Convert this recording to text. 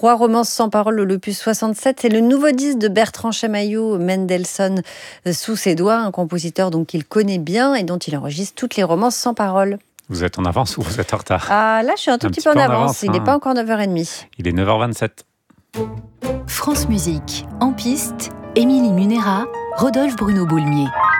3 romances sans parole au l'opus 67. C'est le nouveau disque de Bertrand Chamaillou, Mendelssohn sous ses doigts, un compositeur donc qu'il connaît bien et dont il enregistre toutes les romances sans parole. Vous êtes en avance ou vous êtes en retard? Ah là, je suis un tout petit peu en avance. Il n'est pas encore 9h30. Il est 9h27. France Musique, en piste, Émilie Munera, Rodolphe Bruno Boulmier.